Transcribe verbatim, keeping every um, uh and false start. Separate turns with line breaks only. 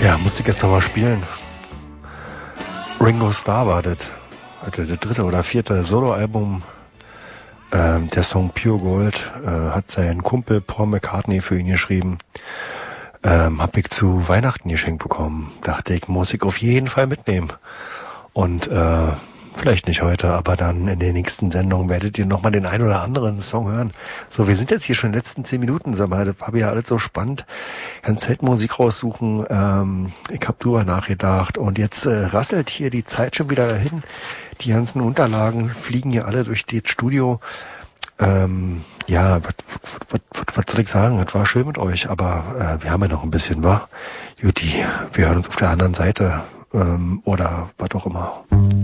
Ja, musste ich jetzt nochmal spielen. Ringo Starr war das. Also das dritte oder vierte Soloalbum. Ähm, der Song Pure Gold äh, hat sein Kumpel Paul McCartney für ihn geschrieben. Ähm, hab ich zu Weihnachten geschenkt bekommen. Dachte ich, muss ich auf jeden Fall mitnehmen. Und äh, vielleicht nicht heute, aber dann in den nächsten Sendungen werdet ihr nochmal den einen oder anderen Song hören. So, wir sind jetzt hier schon in den letzten zehn Minuten, sag mal, das war ja alles so spannend. Ganz Zeit Musik raussuchen, ähm, ich hab drüber nachgedacht und jetzt äh, rasselt hier die Zeit schon wieder dahin. Die ganzen Unterlagen fliegen hier alle durch das Studio. Ähm, ja, was soll ich sagen? Es war schön mit euch, aber äh, wir haben ja noch ein bisschen, wa? Juti, wir hören uns auf der anderen Seite ähm, oder was auch immer.